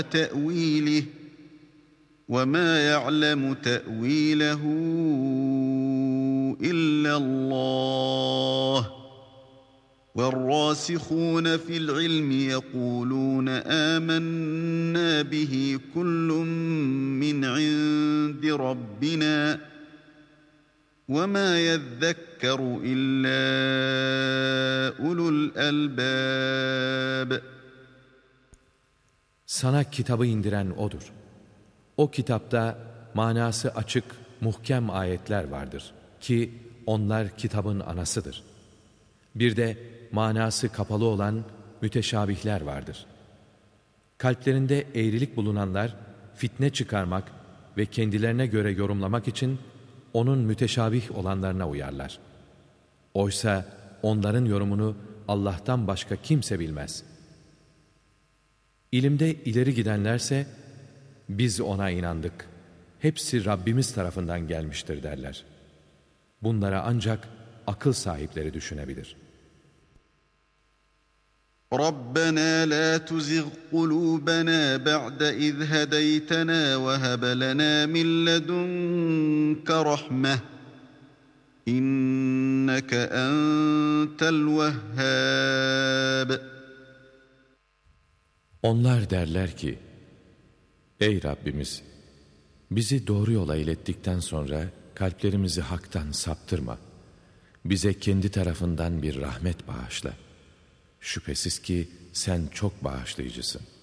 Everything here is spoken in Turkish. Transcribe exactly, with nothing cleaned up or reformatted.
تأويله وما يعلم تأويله إلا الله والراسخون في العلم يقولون آمنا به كل من عند ربنا وما يذكر إلا أولو الألباب. Sana kitabı indiren O'dur. O kitapta manası açık, muhkem ayetler vardır ki onlar kitabın anasıdır. Bir de manası kapalı olan müteşabihler vardır. Kalplerinde eğrilik bulunanlar fitne çıkarmak ve kendilerine göre yorumlamak için onun müteşabih olanlarına uyarlar. Oysa onların yorumunu Allah'tan başka kimse bilmez. İlimde ileri gidenlerse biz ona inandık, hepsi Rabbimiz tarafından gelmiştir derler. Bunlara ancak akıl sahipleri düşünebilir. رَبَّنَا لَا تُزِغْ قُلُوبَنَا بَعْدَ إِذْ هَدَيْتَنَا وَهَبْ لَنَا مِن لَّدُنكَ رَحْمَةً إِنَّكَ أَنتَ الْوَهَّابُ. Onlar derler ki, ey Rabbimiz, bizi doğru yola ilettikten sonra kalplerimizi haktan saptırma. Bize kendi tarafından bir rahmet bağışla. Şüphesiz ki sen çok bağışlayıcısın.